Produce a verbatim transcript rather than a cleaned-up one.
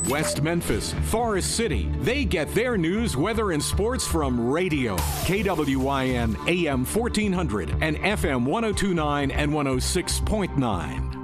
West Memphis, Forest City. They get their news, weather, and sports from radio. K W I N A M fourteen hundred and F M one oh two point nine and one oh six point nine.